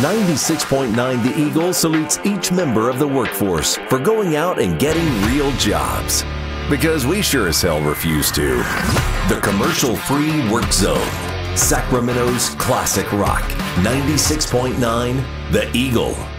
96.9 The Eagle salutes each member of the workforce for going out and getting real jobs. Because we sure as hell refuse to. The commercial-free Work Zone. Sacramento's classic rock. 96.9 The Eagle.